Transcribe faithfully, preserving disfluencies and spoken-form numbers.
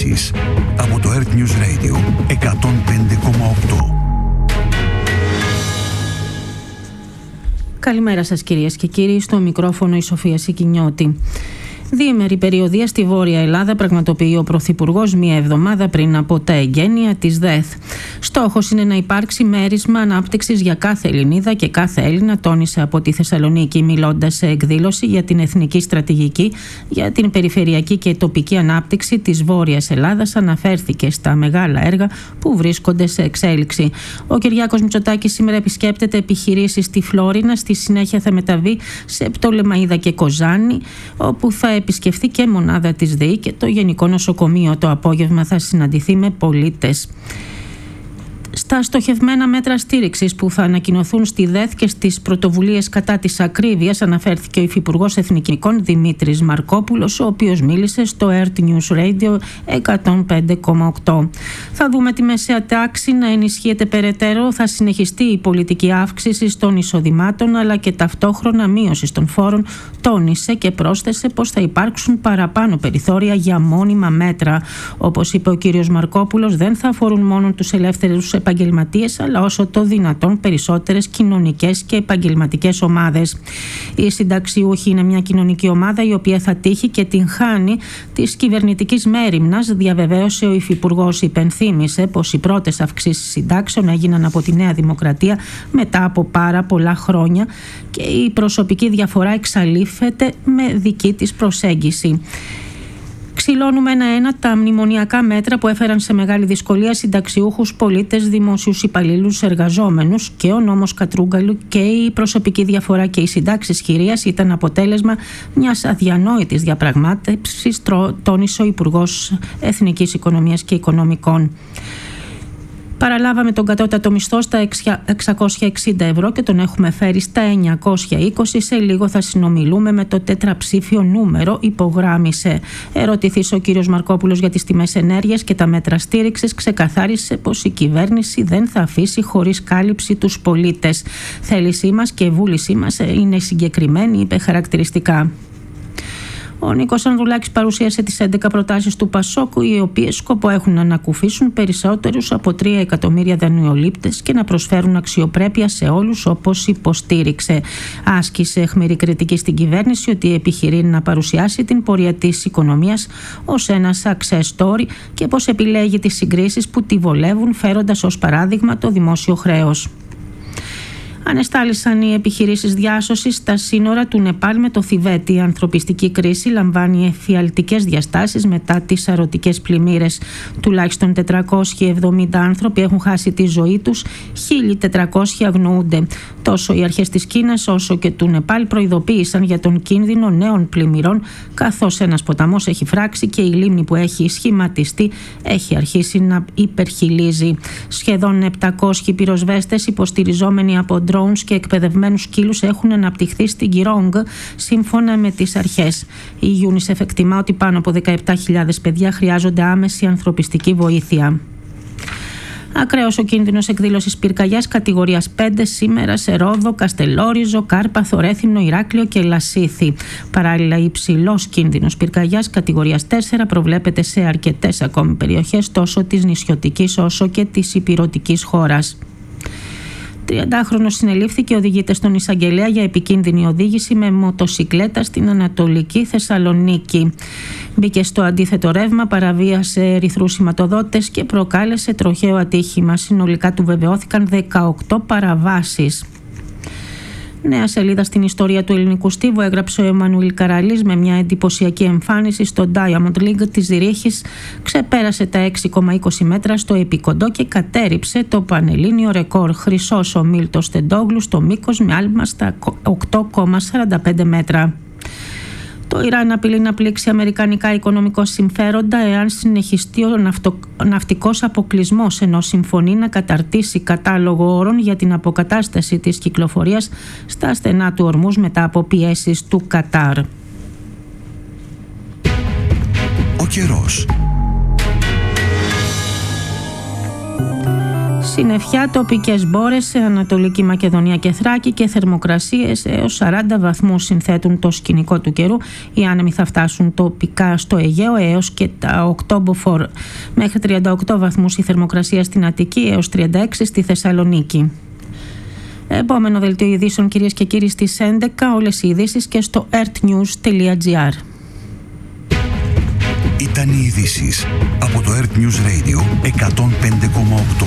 ειδήσεις από το Earth News Radio εκατόν πέντε κόμμα οκτώ. Καλημέρα σας κυρίες και κύριοι, στο μικρόφωνο η Σοφία Σικινιώτη. Διήμερη περιοδία στη Βόρεια Ελλάδα πραγματοποιεί ο Πρωθυπουργός μία εβδομάδα πριν από τα εγγένεια της ΔΕΘ. Στόχος είναι να υπάρξει μέρισμα ανάπτυξης για κάθε Ελληνίδα και κάθε Έλληνα, τόνισε από τη Θεσσαλονίκη, μιλώντας σε εκδήλωση για την εθνική στρατηγική για την περιφερειακή και τοπική ανάπτυξη της Βόρειας Ελλάδας. Αναφέρθηκε στα μεγάλα έργα που βρίσκονται σε εξέλιξη. Ο Κυριάκος Μητσοτάκης σήμερα επισκέπτεται επιχειρήσεις στη Φλόρινα, στη συνέχεια θα μεταβεί σε Πτολεμαΐδα και Κοζάνη, όπου θα επισκεφθεί και μονάδα της ΔΕΗ και το Γενικό Νοσοκομείο. Το απόγευμα θα συναντηθεί με πολίτες. Στα στοχευμένα μέτρα στήριξης που θα ανακοινωθούν στη ΔΕΘ και στις πρωτοβουλίες κατά της ακρίβειας αναφέρθηκε ο Υφυπουργός Εθνικών Δημήτρης Μαρκόπουλος, ο οποίος μίλησε στο Earth News Radio εκατόν πέντε κόμμα οκτώ. Θα δούμε τη μεσαία τάξη να ενισχύεται περαιτέρω, θα συνεχιστεί η πολιτική αύξηση των εισοδημάτων αλλά και ταυτόχρονα μείωση των φόρων, τόνισε και πρόσθεσε πως θα υπάρξουν παραπάνω περιθώρια για μόνιμα μέτρα. Όπως είπε ο κύριος Μαρκόπουλος, δεν θα αφορούν μόνο τους ελεύθερους επαγγελματίες, αλλά όσο το δυνατόν περισσότερες κοινωνικές και επαγγελματικές ομάδες. Οι συνταξιούχοι είναι μια κοινωνική ομάδα η οποία θα τύχει και την χάνει της κυβερνητικής μέριμνας, διαβεβαίωσε ο Υφυπουργός. Υπενθύμησε πως οι πρώτες αυξήσεις συντάξεων έγιναν από τη Νέα Δημοκρατία μετά από πάρα πολλά χρόνια και η προσωπική διαφορά εξαλείφεται με δική της προσέγγιση. Ξυλώνουμε ένα-ένα τα μνημονιακά μέτρα που έφεραν σε μεγάλη δυσκολία συνταξιούχους, πολίτες, δημόσιους υπαλλήλους, εργαζόμενους, και ο νόμος Κατρούγκαλου και η προσωπική διαφορά και οι συντάξεις χειρίας ήταν αποτέλεσμα μιας αδιανόητης διαπραγμάτευσης, τόνισε ο Υπουργός Εθνικής Οικονομίας και Οικονομικών. Παραλάβαμε τον κατώτατο μισθό στα εξακόσια εξήντα ευρώ και τον έχουμε φέρει στα εννιακόσια είκοσι. Σε λίγο θα συνομιλούμε με το τετραψήφιο νούμερο, υπογράμμισε. Ερωτηθής ο κύριος Μαρκόπουλος για τις τιμές ενέργειας και τα μέτρα στήριξης, ξεκαθάρισε πως η κυβέρνηση δεν θα αφήσει χωρίς κάλυψη τους πολίτες. Θέλησή μας και βούλησή μας είναι συγκεκριμένη, είπε χαρακτηριστικά. Ο Νίκος Ανδρουλάκης παρουσίασε τις έντεκα προτάσεις του Πασόκου, οι οποίες σκοπό έχουν να ανακουφίσουν περισσότερους από τρία εκατομμύρια δανειολήπτες και να προσφέρουν αξιοπρέπεια σε όλους, όπως υποστήριξε. Άσκησε αιχμηρή κριτική στην κυβέρνηση ότι επιχειρεί να παρουσιάσει την πορεία της οικονομίας ως ένα success story και πως επιλέγει τις συγκρίσεις που τη βολεύουν, φέροντας ως παράδειγμα το δημόσιο χρέος. Ανεστάλησαν οι επιχειρήσεις διάσωσης στα σύνορα του Νεπάλ με το Θιβέτ. Η ανθρωπιστική κρίση λαμβάνει εφιαλτικές διαστάσεις μετά τις σαρωτικές πλημμύρες. Τουλάχιστον τετρακόσιοι εβδομήντα άνθρωποι έχουν χάσει τη ζωή τους, χίλια τετρακόσιοι αγνοούνται. Τόσο οι αρχές της Κίνας όσο και του Νεπάλ προειδοποίησαν για τον κίνδυνο νέων πλημμυρών, καθώς ένας ποταμός έχει φράξει και η λίμνη που έχει σχηματιστεί έχει αρχίσει να υπερχειλίζει. Σχεδόν επτακόσιοι πυροσβέστες υποστηριζόμενοι από drones και εκπαιδευμένους σκύλους έχουν αναπτυχθεί στην Κιρόγκ, σύμφωνα με τις αρχές. Η UNICEF εκτιμά ότι πάνω από δεκαεπτά χιλιάδες παιδιά χρειάζονται άμεση ανθρωπιστική βοήθεια. Ακραίος ο κίνδυνος εκδήλωσης πυρκαγιάς κατηγορίας πέντε σήμερα σε Ρόδο, Καστελόριζο, Κάρπαθο, Ρέθυμνο, Ηράκλειο και Λασίθι. Παράλληλα, υψηλός κίνδυνος πυρκαγιάς κατηγορίας τέσσερα προβλέπεται σε αρκετές ακόμη περιοχές τόσο της νησιωτικής όσο και της ηπειρωτικής χώρας. τριαντάχρονος συνελήφθη και οδηγείται στον εισαγγελέα για επικίνδυνη οδήγηση με μοτοσικλέτα στην Ανατολική Θεσσαλονίκη. Μπήκε στο αντίθετο ρεύμα, παραβίασε ερυθρούς σηματοδότες και προκάλεσε τροχαίο ατύχημα. Συνολικά του βεβαιώθηκαν δεκαοκτώ παραβάσεις. Νέα σελίδα στην ιστορία του ελληνικού στίβου έγραψε ο Εμμανουήλ Καραλής με μια εντυπωσιακή εμφάνιση στο Diamond League της Ζηρίχης. Ξεπέρασε τα έξι κόμμα είκοσι μέτρα στο επικοντό και κατέρριψε το πανελλήνιο ρεκόρ. Χρυσός ο Μίλτος Τεντόγλου στο μήκος με άλμα στα οκτώ κόμμα σαράντα πέντε μέτρα. Το Ιράν απειλεί να πλήξει αμερικανικά οικονομικό συμφέροντα εάν συνεχιστεί ο ναυτο... ναυτικός αποκλεισμός, ενώ συμφωνεί να καταρτήσει κατάλογο όρων για την αποκατάσταση της κυκλοφορίας στα στενά του Ορμούζ μετά από πιέσεις του Κατάρ. Ο καιρός. Συννεφιά, τοπικές μπόρες σε Ανατολική Μακεδονία και Θράκη και θερμοκρασίες έως σαράντα βαθμούς συνθέτουν το σκηνικό του καιρού. Οι άνεμοι θα φτάσουν τοπικά στο Αιγαίο έως και τα οκτώ μποφόρ. Μέχρι τριάντα οκτώ βαθμούς η θερμοκρασία στην Αττική έως τριάντα έξι στη Θεσσαλονίκη. Επόμενο δελτίο ειδήσεων, κυρίες και κύριοι, στις έντεκα. Όλες οι ειδήσεις και στο ertnews τελεία gr. Ήταν οι ειδήσεις από το Earth News Radio εκατόν πέντε κόμμα οκτώ.